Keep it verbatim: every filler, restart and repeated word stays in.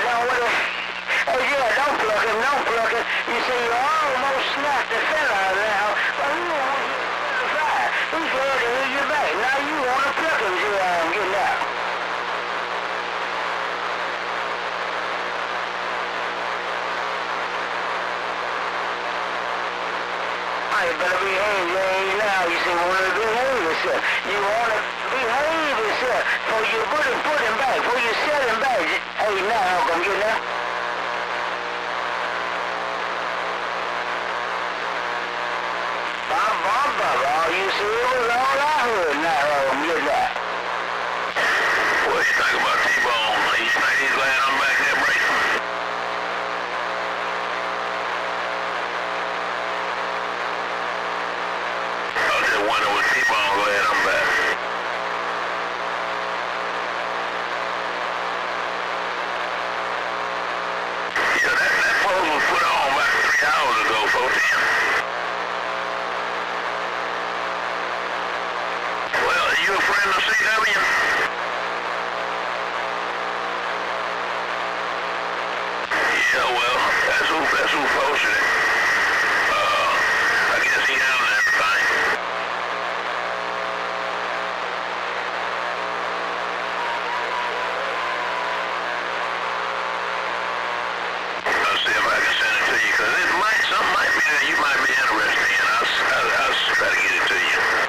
down with it. Hey, yeah, don't pluck him, don't pluck him. You see, you almost snapped the fella now. Well, you want to hear the fire. He's glad to hear you back. Now you want to pluck him, see how I'm getting out. You better behave, you ain't now. You see, want to behave yourself. You want to behave yourself. For you put him, put him back. For you set him back. Hey, now, come get now. Bob, Bob, Bob. All you see was all I heard. Now, come get that. What you think about T-Bone? You think he's glad I'm back there racing? Wonder what T-Bone glad I'm back. Yeah, that, that pose was put on about three hours ago, fourteen. Well, are you a friend of C W? Yeah, well, that's who, that's who posted it.